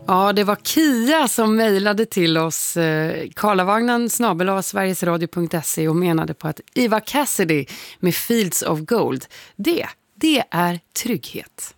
Ja, det var Kia som mejlade till oss karlavagnen@sverigesradio.se och menade på att Eva Cassidy med Fields of Gold, det är trygghet.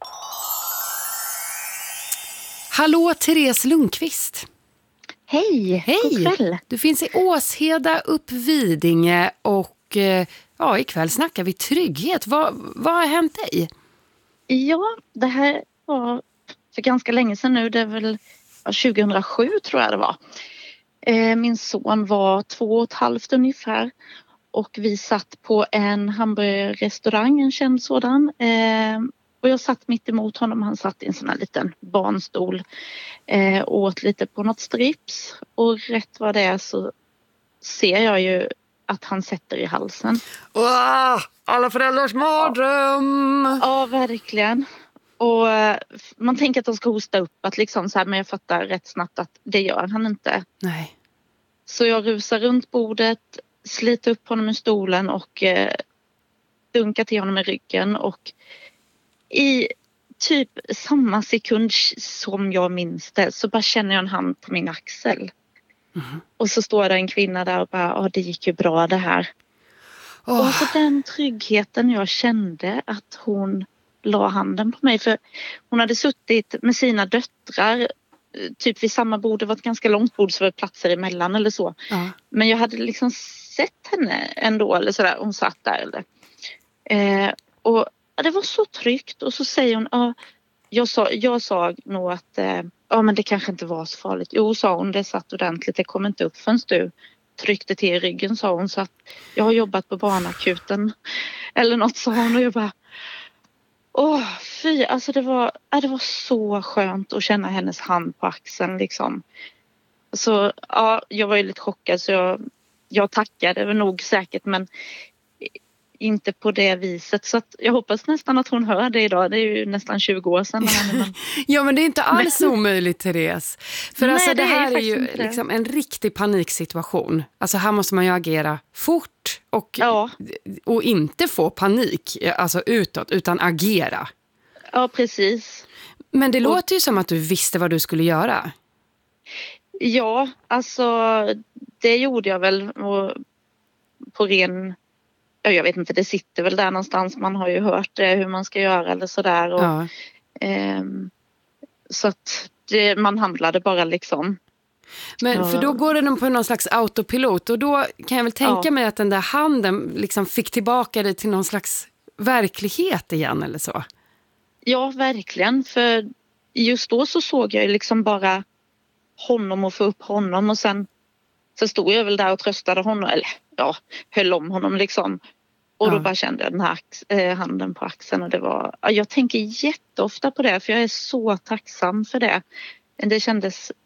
Hallå, Therese Lundqvist. Hej, god kväll. Du finns i Åsheda, Uppvidinge och ikväll snackar vi trygghet. Vad har hänt dig? Ja, det här var för ganska länge sedan nu. Det är väl 2007 tror jag det var. Min son var 2,5 ungefär. Och vi satt på en hamburgerrestaurang, en känd sådan. Och jag satt mitt emot honom. Han satt i en sån här liten barnstol. Och åt lite på något strips. Och rätt vad det är så ser jag ju att han sätter i halsen. Wow, alla föräldrars mardröm! Ja, verkligen. Och man tänker att de ska hosta upp. Att liksom så här, men jag fattar rätt snabbt att det gör han inte. Nej. Så jag rusar runt bordet, sliter upp honom i stolen och dunkar till honom i ryggen. Och i typ samma sekund som jag minns det så bara känner jag en hand på min axel. Mm. Och så står det en kvinna där och bara, det gick ju bra det här. Och så den tryggheten jag kände att hon la handen på mig. För hon hade suttit med sina döttrar typ vid samma bord. Det var ett ganska långt bord så var det platser emellan eller så. Ja. Men jag hade liksom sett henne ändå eller sådär. Hon satt där eller. Och det var så tryggt. Och så säger hon, jag sa nog att men det kanske inte var så farligt. Jo, sa hon, det satt ordentligt. Det kom inte upp förrän du tryckte till i ryggen, sa hon. Så att jag har jobbat på barnakuten eller något, sa hon. Och jag bara, fy. Alltså det var så skönt att känna hennes hand på axeln liksom. Så jag var ju lite chockad så jag tackade nog säkert, men inte på det viset. Så att jag hoppas nästan att hon hör det idag. Det är ju nästan 20 år sedan. Ja, men det är inte alls omöjligt, Therese. För nej, alltså, det här är ju liksom en riktig paniksituation. Alltså här måste man ju agera fort och inte få panik alltså utåt, utan agera. Ja, precis. Men det låter ju som att du visste vad du skulle göra. Ja, alltså det gjorde jag väl på ren... Jag vet inte, det sitter väl där någonstans. Man har ju hört det, hur man ska göra eller sådär. Och, så att man handlade bara liksom. Men för då går det på någon slags autopilot. Och då kan jag väl tänka mig att den där handen liksom fick tillbaka dig till någon slags verklighet igen eller så. Ja, verkligen. För just då så såg jag ju liksom bara honom och få upp honom. Och sen så stod jag väl där och tröstade honom. Eller höll om honom liksom. Och då bara kände jag den här handen på axeln. Och det var, jag tänker jätteofta på det. För jag är så tacksam för det. Det kändes